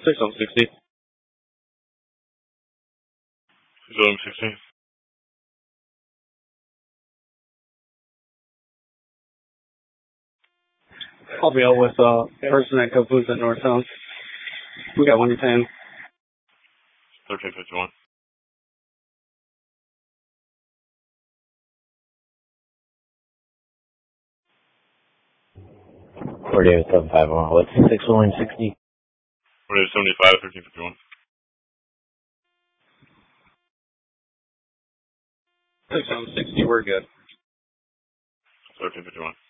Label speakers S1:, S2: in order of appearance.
S1: on 60.
S2: 6 on 60.
S1: I'll be out with person at Caboose at Northtown. We got 110.
S2: 1351.
S3: 48751. What's 6 on 60?
S2: 4875, 1351.
S1: 6 on 60, we're good.
S2: 1351.